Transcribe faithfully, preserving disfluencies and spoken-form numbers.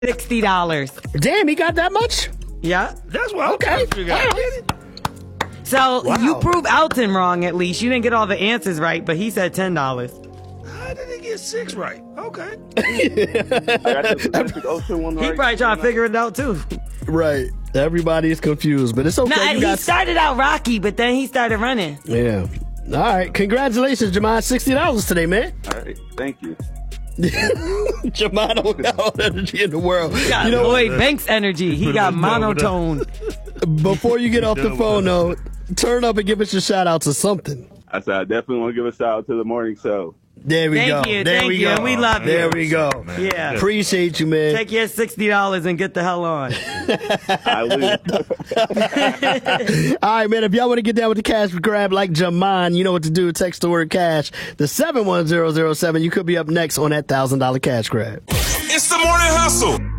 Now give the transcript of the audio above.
sixty dollars. Damn, he got that much? Yeah. That's what Okay. I figured out. So Wow. you proved Alton wrong at least. You didn't get all the answers right, but he said ten dollars. How did he get six right? Okay. I got the Pacific Ocean one He right. probably trying to figure it out too. Right. Everybody is confused, but it's okay. Nah, you he got... started out rocky, but then he started running. Yeah. All right. Congratulations, Jamon. sixty dollars today, man. All right. Thank you. Jamon don't got all the energy in the world. He got You know, Lloyd Banks energy. He got monotone. before you get off the phone, though, turn up and give us your shout out to something. I said I definitely want to give a shout out to the morning show. There we Thank go. you, there thank we you, go. and we love there you. we go. Yeah. Appreciate you, man. Take your sixty dollars and get the hell on. I will. All right, man. If y'all want to get down with the cash grab like Jamon, you know what to do. Text the word cash to seven one zero zero seven. You could be up next on that one thousand dollars cash grab. It's the Morning Hustle.